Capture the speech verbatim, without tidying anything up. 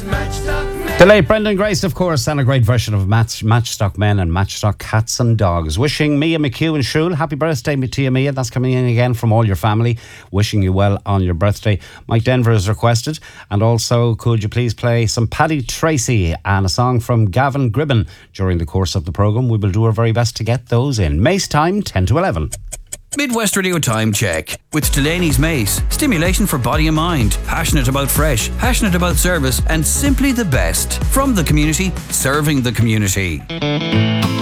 The late Brendan Grace, of course, and a great version of Match, Matchstock Men and Matchstock Cats and Dogs. Wishing Mia McHugh and Shule happy birthday to you, Mia. That's coming in again from all your family. Wishing you well on your birthday. Mike Denver has requested. And also, could you please play some Paddy Tracy and a song from Gavin Gribben during the course of the programme? We will do our very best to get those in. Mace time, ten to eleven. Midwest Radio Time Check with Delaney's Mace. Stimulation for body and mind. Passionate about fresh, passionate about service, and simply the best. From the community, serving the community.